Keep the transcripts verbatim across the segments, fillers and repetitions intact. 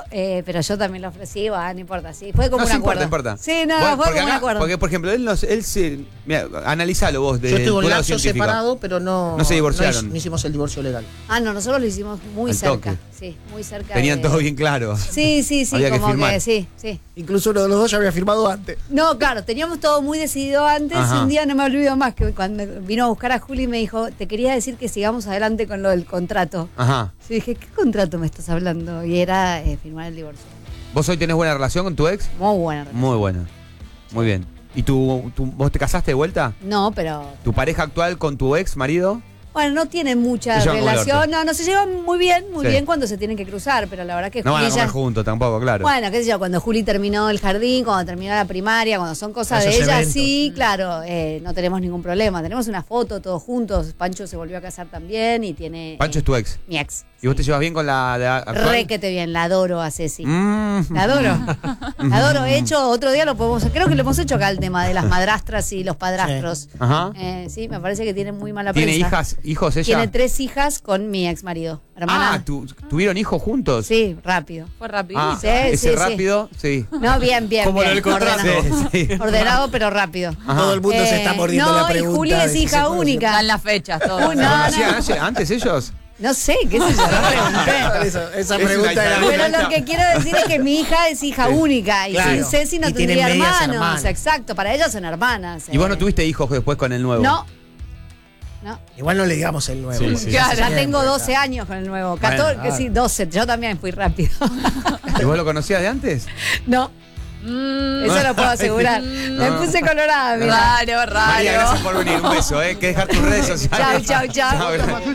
eh, pero yo también lo ofrecí, va, no importa, sí, fue como no, un sí acuerdo. importa, importa. Sí, no, Bueno, fue como acá, un acuerdo. Porque, por ejemplo, él, no, él se... Mira, analizalo vos. De, Yo estoy con lado Lazo científico. separado, pero no, No se divorciaron. No, no hicimos el divorcio legal. Ah, no, nosotros lo hicimos muy Al cerca. toque. Sí, muy cerca. Tenían de... todo bien claro. Sí, sí, sí, Había que como que, firmar. sí, sí. Incluso uno de los dos ya había firmado antes. No, claro, teníamos todo muy decidido antes. Ajá. Un día no me olvido más que cuando vino a buscar a Juli me dijo, te quería decir que sigamos adelante con lo del contrato. Ajá. Yo dije, ¿qué contrato me estás hablando? Y era eh, firmar el divorcio. ¿Vos hoy tenés buena relación con tu ex? Muy buena relación. Muy buena. Muy bien. ¿Y tú, tú, vos te casaste de vuelta? No, pero... ¿Tu pareja actual con tu ex marido? Bueno, no tienen mucha Se llevan como el relación. orto. No, no se llevan muy bien, muy Sí. bien cuando se tienen que cruzar, pero la verdad que No van Juli a comer ya... juntos tampoco, claro. Bueno, qué sé yo, cuando Juli terminó el jardín, cuando terminó la primaria, cuando son cosas de Esos ella, eventos. sí, claro, eh, no tenemos ningún problema. Tenemos una foto todos juntos. Pancho se volvió a casar también y tiene... Pancho eh, es tu ex. mi ex. ¿Y vos te llevas bien con la de actual? Requete bien, la adoro a Ceci. Mm. La adoro. La adoro. He hecho, otro día lo podemos creo que lo hemos hecho acá el tema de las madrastras y los padrastros. Ajá. Eh, sí, me parece que tienen muy mala ¿Tiene prensa. hijas, hijos ella? Tiene tres hijas con mi ex marido. Hermana. Ah, ¿tu- ¿tuvieron hijos juntos? Sí, rápido. Fue rapidísimo. Ah, Sí, ese sí, sí. rápido, sí. No, bien, bien. Como lo bien, del contrato. Ordenado. Sí, sí. Ordenado, pero rápido. Ajá. Todo el mundo se está Eh, mordiendo no, la pregunta. y Juli es de si hija se puede única. Dan las fechas, todo. Uy, no, ¿Conocían no. ayer- antes ellos? No sé, qué sé yo, no pregunté. hacer. Esa, esa Es pregunta una era italiana. Pero lo que quiero decir es que mi hija es hija única y Claro. sin Ceci no Y tienen tendría medias hermanos. hermanas. Exacto, para ellas son hermanas. ¿Y vos no eh. tuviste hijos después con el nuevo? No. No. Igual no le digamos el nuevo. Sí, porque sí. Claro, ya siempre tengo está. doce años con el nuevo. catorce, Bueno, sí, doce. Yo también fui rápido. ¿Y vos lo conocías de antes? No, Mm, eso lo puedo asegurar. Me No. puse colorada, mira. raro, María, gracias raro. por venir. Un beso, ¿eh? Que dejar tus redes sociales. Chau, chau, chau.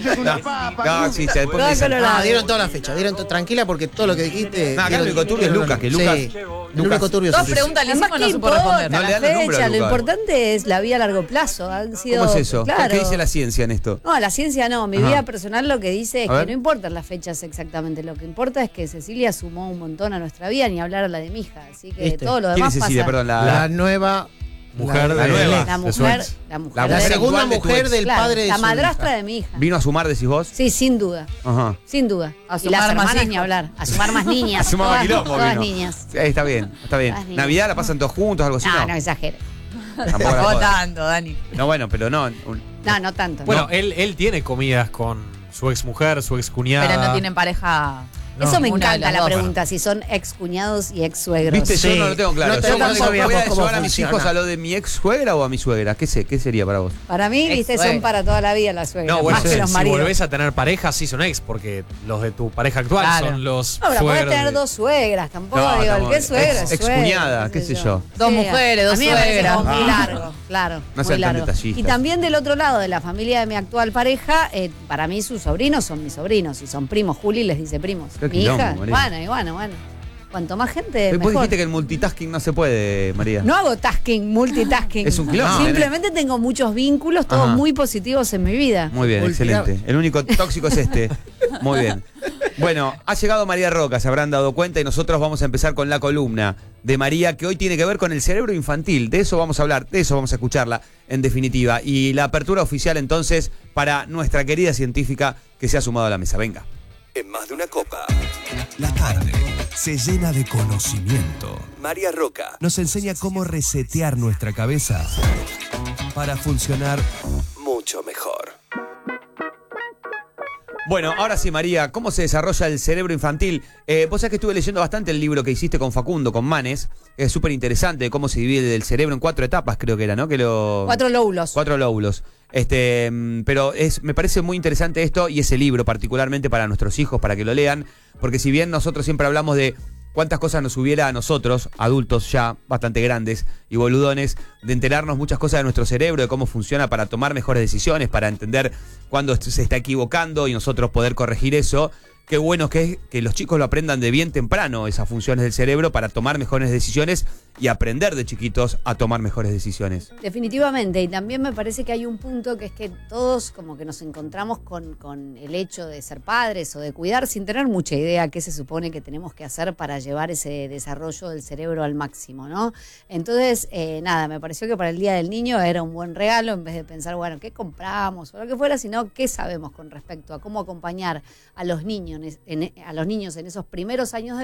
No, no, sí, después Toda me dicen. colorada. No, dieron toda la fecha. Dieron to- tranquila porque todo lo que dijiste. No, acá dieron- el único turbio es dieron- Lucas, que Lucas- Sí, el Lucas- único turbio Dos es preguntas le Además, hicimos y ¿qué no supo importa responder. No le la dan los números a fecha? Lo Lucas. importante es la vida a largo plazo. Han sido, ¿Cómo es eso? Claro. ¿Qué dice la ciencia en esto? No, la ciencia no. Mi Ajá. vida personal lo que dice es A que ver. no importan las fechas exactamente. Lo que importa es que Cecilia sumó un montón a nuestra vida, ni hablar a la de mi hija. Así que ¿Viste? todo lo ¿Quién demás es Cecilia? pasa. Perdón, la, La nueva Mujer la, de- de- nueva. La de su mujer, ex. la mujer, La de- la mujer segunda actual de tu mujer ex. del claro, padre de la su madrastra hija. de mi hija. ¿Vino a sumar, decís vos? Sí, sin duda. Ajá. Sin duda. A Y sumar las más hermanas hijos. ni hablar. A sumar más niñas. A sumar más todas, quilombo todas vino. niñas. Sí, está bien, está bien. Todas niñas. ¿Navidad la pasan todos juntos, algo así? No, No, no exagere. tampoco la Tampoco jodas. tanto, Dani. No, bueno, pero no. un- No, no tanto. Bueno, no. él, él tiene comidas con su ex mujer, su ex cuñada. Pero no tienen pareja. Eso me ninguna de encanta las la dos. pregunta, si son ex cuñados y ex suegros. Viste, yo Sí. no lo tengo claro. No yo tenemos- cuando digo, sabíamos voy a cómo llevar a mis funciona. hijos a lo de mi ex suegra o a mi suegra. ¿Qué sé? ¿Qué sería para vos? Para mí, viste, Ex-suegra. son para toda la vida las suegras, No, bueno, más que si, los si maridos. volvés a tener pareja, sí son ex, porque los de tu pareja actual Claro. son los No, pero podés suegros tener de- dos suegras, tampoco No, digo, el estamos- que es suegra, ex- es excuñada, suegra, qué sé yo. Dos mujeres, dos a mí me parece suegras. como muy Ah. largo, claro, No muy sean tan largo. detallistas. Y también del otro lado, de la familia de mi actual pareja, eh, para mí sus sobrinos son mis sobrinos, y son primos, Juli les dice primos. Qué Mi quilombo, hija, María. bueno, y bueno, bueno. Cuanto más gente, Después mejor. dijiste que el multitasking no se puede, María. No hago tasking, multitasking. Es un quilombo, Simplemente tengo muchos vínculos, todos Ajá. muy positivos en mi vida. Muy bien, Multiga- excelente. El único tóxico es este. Muy bien. Bueno, ha llegado María Roca, se habrán dado cuenta, y nosotros vamos a empezar con la columna de María, que hoy tiene que ver con el cerebro infantil. De eso vamos a hablar, de eso vamos a escucharla, en definitiva. Y la apertura oficial, entonces, para nuestra querida científica que se ha sumado a la mesa. Venga. En más de una copa, La tarde se llena de conocimiento. María Roca Nos enseña cómo resetear nuestra cabeza para funcionar. mucho mejor. Bueno, ahora sí, María, ¿cómo se desarrolla el cerebro infantil? Eh, vos sabés que estuve leyendo bastante el libro que hiciste con Facundo, con Manes. Es súper interesante cómo se divide el cerebro en cuatro etapas, creo que era, ¿no? Que lo... Cuatro lóbulos. Cuatro lóbulos. Este, mm, pero es, me parece muy interesante esto y ese libro, particularmente para nuestros hijos, para que lo lean, porque si bien nosotros siempre hablamos de cuántas cosas nos hubiera a nosotros, adultos ya bastante grandes y boludones, de enterarnos muchas cosas de nuestro cerebro, de cómo funciona para tomar mejores decisiones, para entender cuándo se está equivocando y nosotros poder corregir eso. Qué bueno que es que los chicos lo aprendan de bien temprano, esas funciones del cerebro, para tomar mejores decisiones y aprender de chiquitos a tomar mejores decisiones. Definitivamente, y también me parece que hay un punto que es que todos como que nos encontramos con, con el hecho de ser padres o de cuidar sin tener mucha idea qué se supone que tenemos que hacer para llevar ese desarrollo del cerebro al máximo, ¿no? Entonces, eh, nada, me pareció que para el Día del Niño era un buen regalo en vez de pensar, bueno, ¿qué compramos o lo que fuera? Sino qué sabemos con respecto a cómo acompañar a los niños, en, a los niños en esos primeros años de